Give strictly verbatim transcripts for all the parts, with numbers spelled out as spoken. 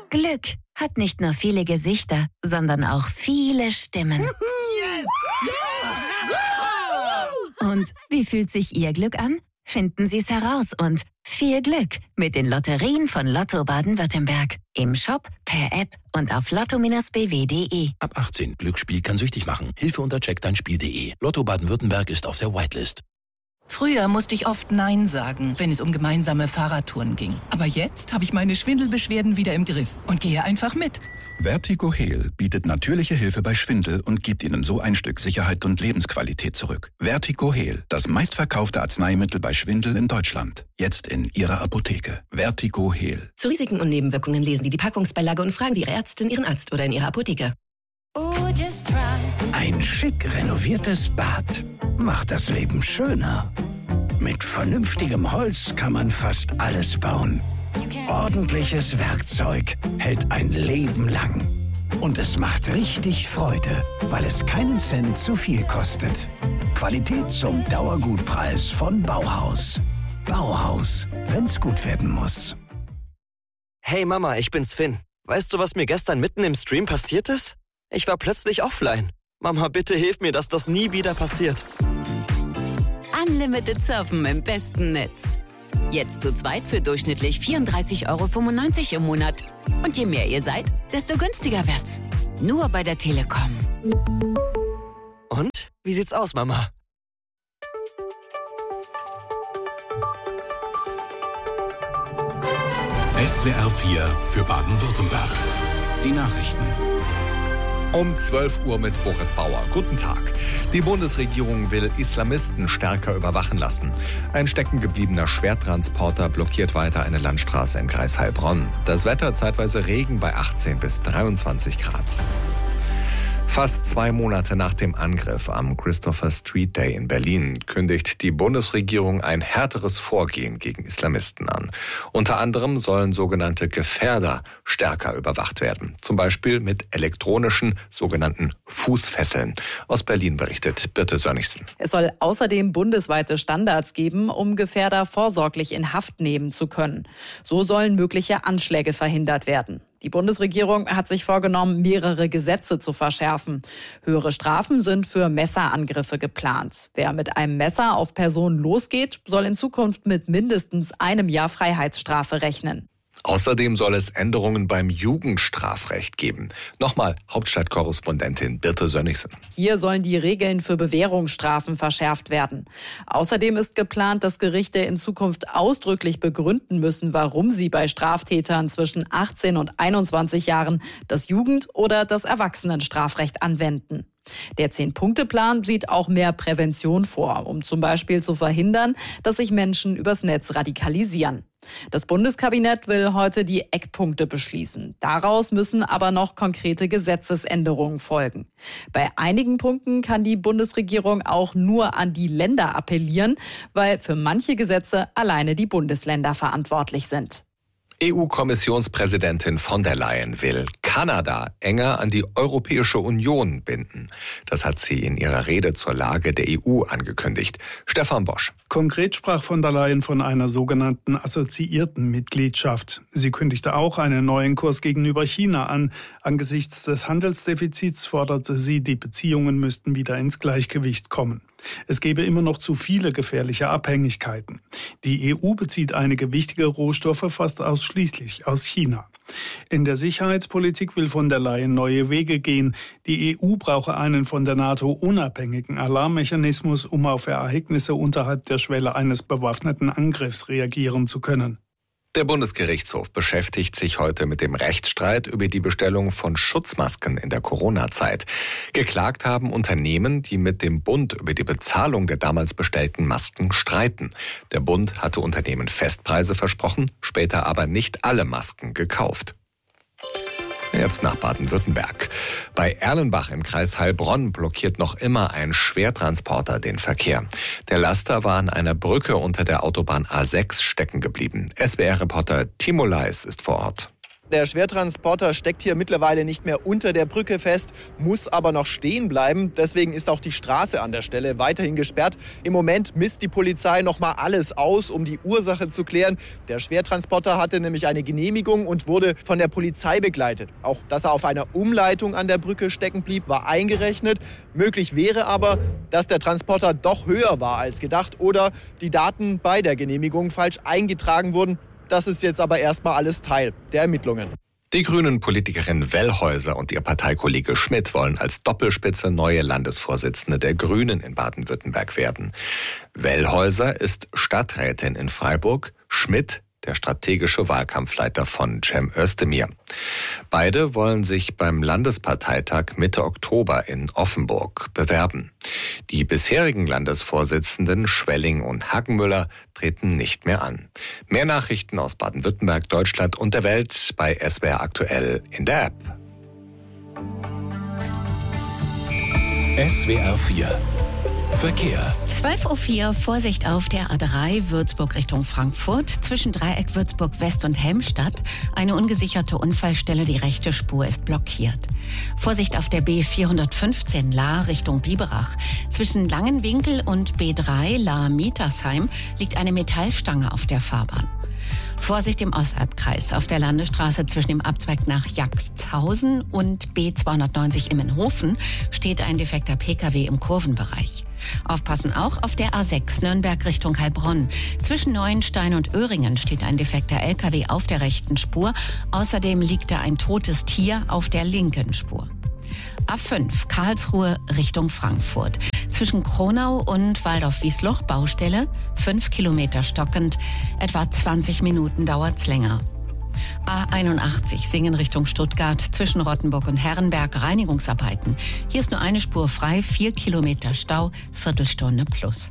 Glück hat nicht nur viele Gesichter, sondern auch viele Stimmen. Yes! Und wie fühlt sich Ihr Glück an? Finden Sie es heraus und viel Glück mit den Lotterien von Lotto Baden-Württemberg. Im Shop, per App und auf lotto Bindestrich b w punkt d e. Ab achtzehn. Glücksspiel kann süchtig machen. Hilfe unter check dein spiel punkt d e. Lotto Baden-Württemberg ist auf der Whitelist. Früher musste ich oft Nein sagen, wenn es um gemeinsame Fahrradtouren ging. Aber jetzt habe ich meine Schwindelbeschwerden wieder im Griff und gehe einfach mit. VertigoHeal bietet natürliche Hilfe bei Schwindel und gibt Ihnen so ein Stück Sicherheit und Lebensqualität zurück. VertigoHeal, das meistverkaufte Arzneimittel bei Schwindel in Deutschland. Jetzt in Ihrer Apotheke. VertigoHeal. Zu Risiken und Nebenwirkungen lesen Sie die Packungsbeilage und fragen Sie Ihre Ärztin, Ihren Arzt oder in Ihrer Apotheke. Ein schick renoviertes Bad macht das Leben schöner. Mit vernünftigem Holz kann man fast alles bauen. Ordentliches Werkzeug hält ein Leben lang. Und es macht richtig Freude, weil es keinen Cent zu viel kostet. Qualität zum Dauergutpreis von Bauhaus. Bauhaus, wenn's gut werden muss. Hey Mama, ich bin's Finn. Weißt du, was mir gestern mitten im Stream passiert ist? Ich war plötzlich offline. Mama, bitte hilf mir, dass das nie wieder passiert. Unlimited Surfen im besten Netz. Jetzt zu zweit für durchschnittlich vierunddreißig Euro fünfundneunzig im Monat. Und je mehr ihr seid, desto günstiger wird's. Nur bei der Telekom. Und? Wie sieht's aus, Mama? S W R vier für Baden-Württemberg. Die Nachrichten. Um zwölf Uhr mit Boris Bauer. Guten Tag. Die Bundesregierung will Islamisten stärker überwachen lassen. Ein steckengebliebener Schwertransporter blockiert weiter eine Landstraße im Kreis Heilbronn. Das Wetter zeitweise Regen bei achtzehn bis dreiundzwanzig Grad. Fast zwei Monate nach dem Angriff am Christopher Street Day in Berlin kündigt die Bundesregierung ein härteres Vorgehen gegen Islamisten an. Unter anderem sollen sogenannte Gefährder stärker überwacht werden. Zum Beispiel mit elektronischen sogenannten Fußfesseln. Aus Berlin berichtet Birte Sönnigsen. Es soll außerdem bundesweite Standards geben, um Gefährder vorsorglich in Haft nehmen zu können. So sollen mögliche Anschläge verhindert werden. Die Bundesregierung hat sich vorgenommen, mehrere Gesetze zu verschärfen. Höhere Strafen sind für Messerangriffe geplant. Wer mit einem Messer auf Personen losgeht, soll in Zukunft mit mindestens einem Jahr Freiheitsstrafe rechnen. Außerdem soll es Änderungen beim Jugendstrafrecht geben. Nochmal Hauptstadtkorrespondentin Birte Sönnigsen. Hier sollen die Regeln für Bewährungsstrafen verschärft werden. Außerdem ist geplant, dass Gerichte in Zukunft ausdrücklich begründen müssen, warum sie bei Straftätern zwischen achtzehn und einundzwanzig Jahren das Jugend- oder das Erwachsenenstrafrecht anwenden. Der Zehn-Punkte-Plan sieht auch mehr Prävention vor, um zum Beispiel zu verhindern, dass sich Menschen übers Netz radikalisieren. Das Bundeskabinett will heute die Eckpunkte beschließen. Daraus müssen aber noch konkrete Gesetzesänderungen folgen. Bei einigen Punkten kann die Bundesregierung auch nur an die Länder appellieren, weil für manche Gesetze alleine die Bundesländer verantwortlich sind. E U-Kommissionspräsidentin von der Leyen will Kanada enger an die Europäische Union binden. Das hat sie in ihrer Rede zur Lage der E U angekündigt. Stefan Bosch. Konkret sprach von der Leyen von einer sogenannten assoziierten Mitgliedschaft. Sie kündigte auch einen neuen Kurs gegenüber China an. Angesichts des Handelsdefizits forderte sie, die Beziehungen müssten wieder ins Gleichgewicht kommen. Es gebe immer noch zu viele gefährliche Abhängigkeiten. Die E U bezieht einige wichtige Rohstoffe fast ausschließlich aus China. In der Sicherheitspolitik will von der Leyen neue Wege gehen. Die E U brauche einen von der NATO unabhängigen Alarmmechanismus, um auf Ereignisse unterhalb der Schwelle eines bewaffneten Angriffs reagieren zu können. Der Bundesgerichtshof beschäftigt sich heute mit dem Rechtsstreit über die Bestellung von Schutzmasken in der Corona-Zeit. Geklagt haben Unternehmen, die mit dem Bund über die Bezahlung der damals bestellten Masken streiten. Der Bund hatte Unternehmen Festpreise versprochen, später aber nicht alle Masken gekauft. Jetzt nach Baden-Württemberg. Bei Erlenbach im Kreis Heilbronn blockiert noch immer ein Schwertransporter den Verkehr. Der Laster war an einer Brücke unter der Autobahn A sechs stecken geblieben. S W R-Reporter Timo Leis ist vor Ort. Der Schwertransporter steckt hier mittlerweile nicht mehr unter der Brücke fest, muss aber noch stehen bleiben. Deswegen ist auch die Straße an der Stelle weiterhin gesperrt. Im Moment misst die Polizei noch mal alles aus, um die Ursache zu klären. Der Schwertransporter hatte nämlich eine Genehmigung und wurde von der Polizei begleitet. Auch dass er auf einer Umleitung an der Brücke stecken blieb, war eingerechnet. Möglich wäre aber, dass der Transporter doch höher war als gedacht oder die Daten bei der Genehmigung falsch eingetragen wurden. Das ist jetzt aber erstmal alles Teil der Ermittlungen. Die Grünen-Politikerin Wellhäuser und ihr Parteikollege Schmidt wollen als Doppelspitze neue Landesvorsitzende der Grünen in Baden-Württemberg werden. Wellhäuser ist Stadträtin in Freiburg, Schmidt der strategische Wahlkampfleiter von Cem Özdemir. Beide wollen sich beim Landesparteitag Mitte Oktober in Offenburg bewerben. Die bisherigen Landesvorsitzenden Schwelling und Hagenmüller treten nicht mehr an. Mehr Nachrichten aus Baden-Württemberg, Deutschland und der Welt bei S W R aktuell in der App. S W R vier Verkehr. zwölf Uhr vier, Vorsicht auf der A drei, Würzburg Richtung Frankfurt. Zwischen Dreieck Würzburg West und Helmstadt eine ungesicherte Unfallstelle, die rechte Spur ist blockiert. Vorsicht auf der B vierhundertfünfzehn Lahr Richtung Biberach. Zwischen Langenwinkel und B drei Lahr-Mietersheim liegt eine Metallstange auf der Fahrbahn. Vorsicht im Ostalbkreis. Auf der Landesstraße zwischen dem Abzweig nach Jaxthausen und B zweihundertneunzig Immenhofen steht ein defekter Pkw im Kurvenbereich. Aufpassen auch auf der A sechs Nürnberg Richtung Heilbronn. Zwischen Neuenstein und Öhringen steht ein defekter L K W auf der rechten Spur. Außerdem liegt da ein totes Tier auf der linken Spur. A fünf Karlsruhe Richtung Frankfurt. Zwischen Kronau und Waldorf-Wiesloch Baustelle, fünf Kilometer stockend, etwa zwanzig Minuten dauert's länger. A einundachtzig Singen Richtung Stuttgart, zwischen Rottenburg und Herrenberg Reinigungsarbeiten. Hier ist nur eine Spur frei, vier Kilometer Stau, Viertelstunde plus.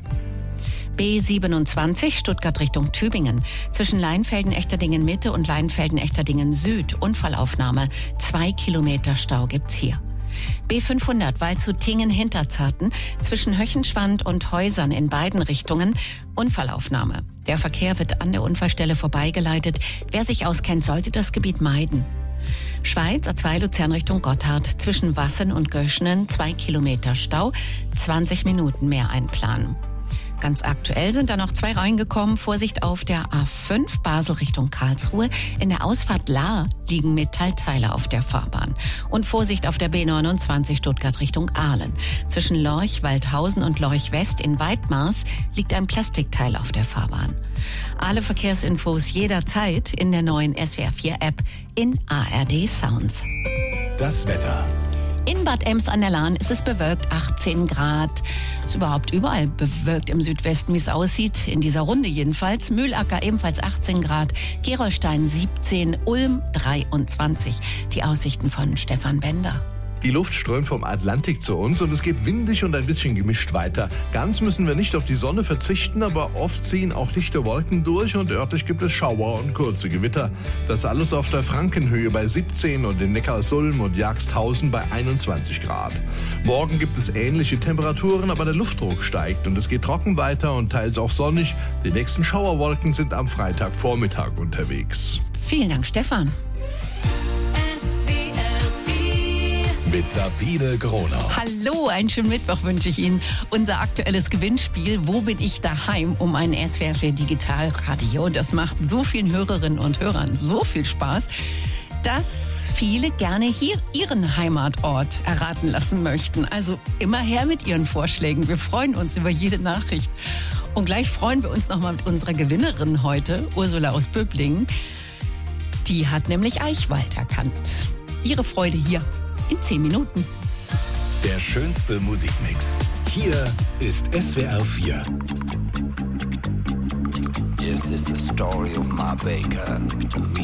B siebenundzwanzig Stuttgart Richtung Tübingen. Zwischen Leinfelden-Echterdingen Mitte und Leinfelden-Echterdingen Süd Unfallaufnahme. Zwei Kilometer Stau gibt's hier. B fünfhundert Waldshut-Tingen-Hinterzarten. Zwischen Höchenschwand und Häusern in beiden Richtungen Unfallaufnahme. Der Verkehr wird an der Unfallstelle vorbeigeleitet. Wer sich auskennt, sollte das Gebiet meiden. Schweiz A zwei Luzern Richtung Gotthard. Zwischen Wassen und Göschenen zwei Kilometer Stau. zwanzig Minuten mehr einplanen. Ganz aktuell sind da noch zwei reingekommen. Vorsicht auf der A fünf Basel Richtung Karlsruhe. In der Ausfahrt Lahr liegen Metallteile auf der Fahrbahn. Und Vorsicht auf der B neunundzwanzig Stuttgart Richtung Aalen. Zwischen Lorch, Waldhausen und Lorch West in Weidmars liegt ein Plastikteil auf der Fahrbahn. Alle Verkehrsinfos jederzeit in der neuen S W R vier App in A R D Sounds. Das Wetter. In Bad Ems an der Lahn ist es bewölkt, achtzehn Grad. Ist überhaupt überall bewölkt im Südwesten, wie es aussieht. In dieser Runde jedenfalls. Mühlacker ebenfalls achtzehn Grad. Gerolstein siebzehn, Ulm dreiundzwanzig. Die Aussichten von Stefan Bender. Die Luft strömt vom Atlantik zu uns und es geht windig und ein bisschen gemischt weiter. Ganz müssen wir nicht auf die Sonne verzichten, aber oft ziehen auch dichte Wolken durch und örtlich gibt es Schauer und kurze Gewitter. Das alles auf der Frankenhöhe bei siebzehn und in Neckarsulm und Jagsthausen bei einundzwanzig Grad. Morgen gibt es ähnliche Temperaturen, aber der Luftdruck steigt und es geht trocken weiter und teils auch sonnig. Die nächsten Schauerwolken sind am Freitagvormittag unterwegs. Vielen Dank, Stefan. Mit Sabine Gronau. Hallo, einen schönen Mittwoch wünsche ich Ihnen. Unser aktuelles Gewinnspiel, Wo bin ich daheim? Um ein S W R vier Digitalradio. Das macht so vielen Hörerinnen und Hörern so viel Spaß, dass viele gerne hier ihren Heimatort erraten lassen möchten. Also immer her mit Ihren Vorschlägen. Wir freuen uns über jede Nachricht. Und gleich freuen wir uns nochmal mit unserer Gewinnerin heute, Ursula aus Böblingen. Die hat nämlich Eichwald erkannt. Ihre Freude hier in zehn Minuten. Der schönste Musikmix. Hier ist S W R vier. This is the story of my baker, me